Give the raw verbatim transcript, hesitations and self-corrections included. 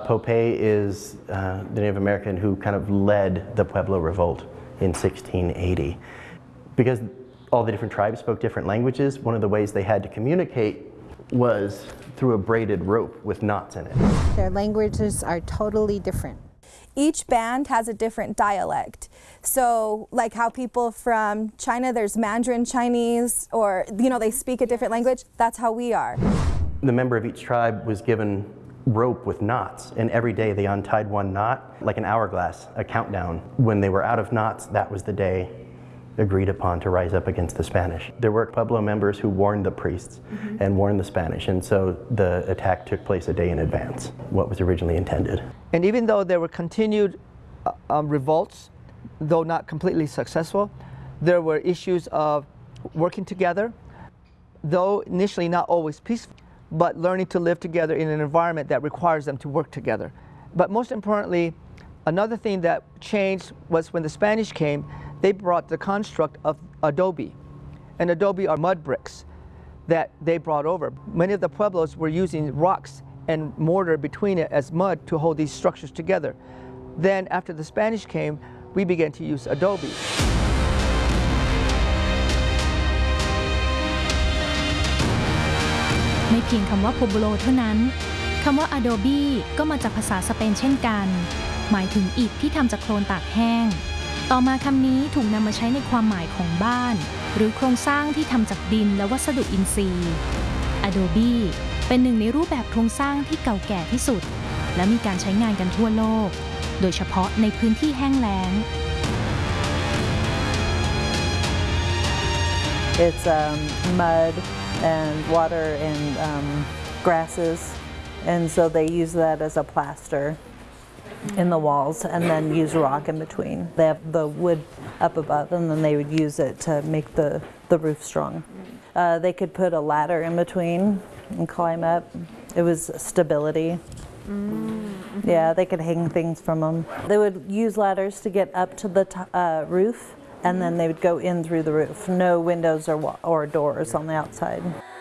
Popeye is uh, the Native American who kind of led the Pueblo Revolt in sixteen eighty. Because all the different tribes spoke different languages, one of the ways they had to communicate was through a braided rope with knots in it. Their languages are totally different. Each band has a different dialect. So like how people from China, there's Mandarin Chinese, or you know, they speak a different language, that's how we are. The member of each tribe was given rope with knots, and every day they untied one knot, like an hourglass, a countdown. When they were out of knots, that was the day agreed upon to rise up against the Spanish. There were Pueblo members who warned the priests mm-hmm. and warned the Spanish, and so the attack took place a day in advance, what was originally intended. And even though there were continued uh, um, revolts, though not completely successful, there were issues of working together, though initially not always peaceful, but learning to live together in an environment that requires them to work together. But most importantly, another thing that changed was when the Spanish came, they brought the construct of adobe. And adobe are mud bricks that they brought over. Many of the Pueblos were using rocks and mortar between it as mud to hold these structures together. Then after the Spanish came, we began to use adobe. ไม่เพียงคำว่า Pueblo เท่านั้นคำว่า Adobe ก็มาจากภาษาสเปนเช่นกันหมายถึงอิฐที่ทำจากโคลนตากแห้งต่อมาคำนี้ถูกนำมาใช้ในความหมายของบ้านหรือโครงสร้างที่ทำจากดินและวัสดุอินทรีย์ Adobe เป็นหนึ่งในรูปแบบโครงสร้างที่เก่าแก่ที่สุดและมีการใช้งานกันทั่วโลกโดยเฉพาะในพื้นที่แห้งแล้ง It's um, mud and water and um, grasses, and so they use that as a plaster in the walls and then use rock in between. They have the wood up above and then they would use it to make the, the roof strong. Uh, they could put a ladder in between and climb up. It was stability. Mm-hmm. Yeah, they could hang things from them. They would use ladders to get up to the uh, roof, and then they would go in through the roof. No windows or, or doors on the outside.